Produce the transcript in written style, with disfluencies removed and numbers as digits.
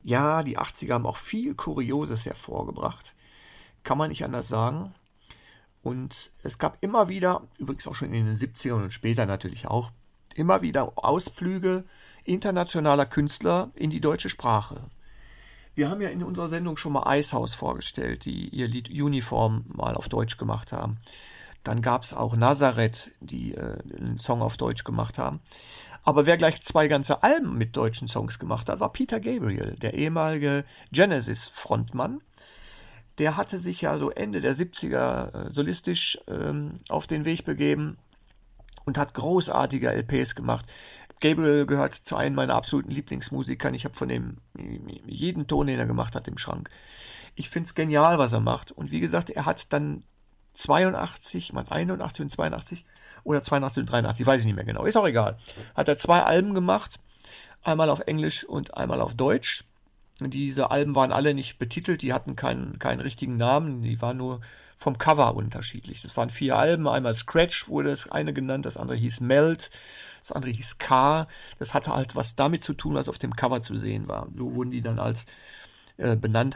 Ja, die 80er haben auch viel Kurioses hervorgebracht. Kann man nicht anders sagen. Und es gab immer wieder, übrigens auch schon in den 70ern und später natürlich auch, immer wieder Ausflüge internationaler Künstler in die deutsche Sprache. Wir haben ja in unserer Sendung schon mal Icehouse vorgestellt, die ihr Lied Uniform mal auf Deutsch gemacht haben. Dann gab es auch Nazareth, die einen Song auf Deutsch gemacht haben. Aber wer gleich zwei ganze Alben mit deutschen Songs gemacht hat, war Peter Gabriel, der ehemalige Genesis-Frontmann. Der hatte sich ja so Ende der 70er solistisch auf den Weg begeben und hat großartige LPs gemacht. Gabriel gehört zu einem meiner absoluten Lieblingsmusikern. Ich habe von dem jeden Ton, den er gemacht hat, im Schrank. Ich finde es genial, was er macht. Und wie gesagt, er hat dann 82, man 81 und 82 oder 82 und 83, weiß ich nicht mehr genau, ist auch egal. Hat er zwei Alben gemacht, einmal auf Englisch und einmal auf Deutsch. Und diese Alben waren alle nicht betitelt, die hatten keinen richtigen Namen, die waren nur vom Cover unterschiedlich. Das waren 4 Alben, einmal Scratch wurde das eine genannt, das andere hieß Melt, das andere hieß K. Das hatte halt was damit zu tun, was auf dem Cover zu sehen war. So wurden die dann als benannt.